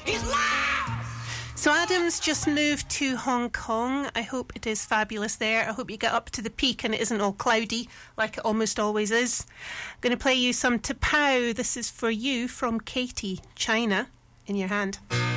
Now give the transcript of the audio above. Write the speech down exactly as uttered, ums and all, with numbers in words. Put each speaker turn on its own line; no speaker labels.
He's lost!
So Adam's just moved to Hong Kong. I hope it is fabulous there. I hope you get up to the peak and it isn't all cloudy like it almost always is. I'm going to play you some Tapao. This is for you from Katie. China in your hand.